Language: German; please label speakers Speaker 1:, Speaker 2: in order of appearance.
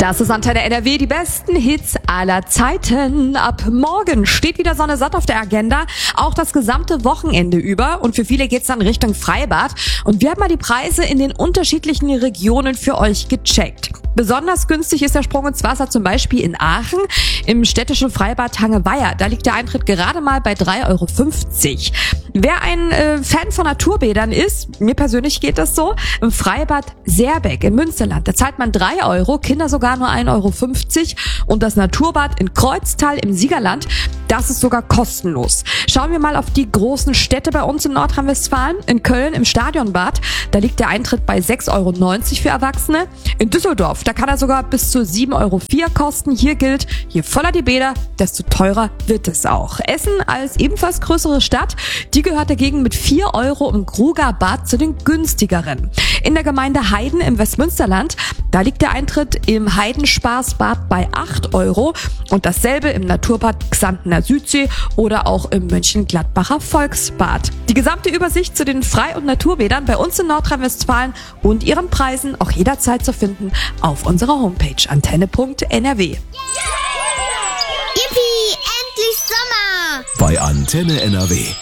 Speaker 1: Das ist Antenne NRW, die besten Hits aller Zeiten. Ab morgen steht wieder Sonne satt auf der Agenda, auch das gesamte Wochenende über. Und für viele geht's dann Richtung Freibad. Und wir haben mal die Preise in den unterschiedlichen Regionen für euch gecheckt. Besonders günstig ist der Sprung ins Wasser zum Beispiel in Aachen im städtischen Freibad Hangeweiher. Da liegt der Eintritt gerade mal bei 3,50 €. Wer ein Fan von Naturbädern ist, mir persönlich geht das so, im Freibad Seerbeck im Münsterland, da zahlt man 3 €, Kinder sogar nur 1,50 € und das Naturbad in Kreuztal im Siegerland, das ist sogar kostenlos. Schauen wir mal auf die großen Städte bei uns in Nordrhein-Westfalen. In Köln im Stadionbad, da liegt der Eintritt bei 6,90 € für Erwachsene. In Düsseldorf, da kann er sogar bis zu 7,04 € kosten. Hier gilt, je voller die Bäder, desto teurer wird es auch. Essen als ebenfalls größere Stadt, die gehört dagegen mit 4 € im Grugerbad zu den günstigeren. In der Gemeinde Heiden im Westmünsterland, da liegt der Eintritt im Heidenspaßbad bei 8 € und dasselbe im Naturbad Xantener Südsee oder auch im Mönchengladbacher Volksbad. Die gesamte Übersicht zu den Frei- und Naturbädern bei uns in Nordrhein-Westfalen und ihren Preisen auch jederzeit zu finden auf unserer Homepage antenne.nrw.
Speaker 2: Yippie, endlich Sommer!
Speaker 3: Bei Antenne NRW